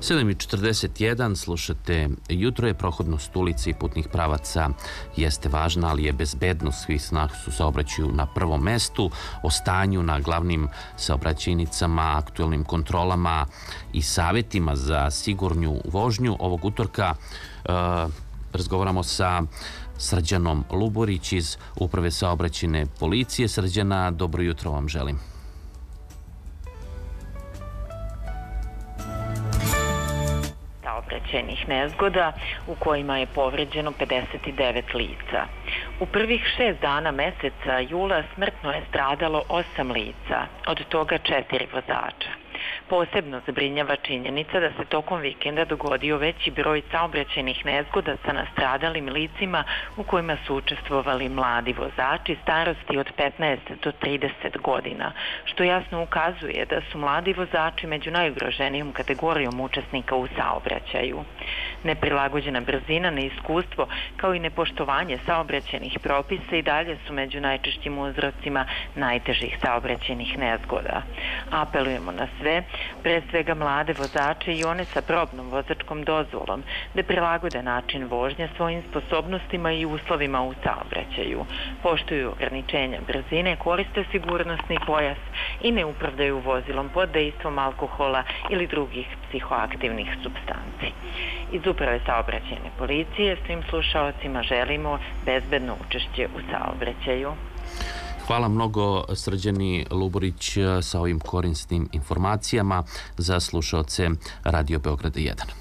7:41, slušate Jutro je. Prohodnost ulica i putnih pravaca jeste važna, ali je bezbednost svih nas u saobraćaju na prvom mestu. O stanju na glavnim saobraćajnicama, aktuelnim kontrolama i savjetima za sigurnju vožnju ovog utorka razgovaramo sa Srđanom Luborić iz Uprave saobraćajne policije. Srđana, dobro jutro vam želim. Saobraćajnih nezgoda u kojima je povređeno 59 lica. U prvih 6 dana meseca jula smrtno je stradalo 8 lica, od toga 4 vozača. Posebno zabrinjava činjenica da se tokom vikenda dogodio veći broj saobraćajnih nezgoda sa nastradalim licima u kojima su učestvovali mladi vozači starosti od 15 do 30 godina, što jasno ukazuje da su mladi vozači među najugroženijom kategorijom učesnika u saobraćaju. Neprilagođena brzina, neiskustvo kao i nepoštovanje saobraćajnih propisa i dalje su među najčešćim uzrocima najtežih saobraćajnih nezgoda. Apelujemo na sve, pre svega mlade vozače i one sa probnom vozačkom dozvolom, da prilagode način vožnje svojim sposobnostima i uslovima u saobraćaju, poštuju ograničenja brzine, koriste sigurnosni pojas i ne upravljaju vozilom pod dejstvom alkohola ili drugih psihoaktivnih supstanci. Iz Uprave saobraćajne policije svim slušaocima želimo bezbedno učešće u saobraćaju. Hvala mnogo, Srđani Luborić, sa ovim korisnim informacijama za slušaoce Radio Beograda 1.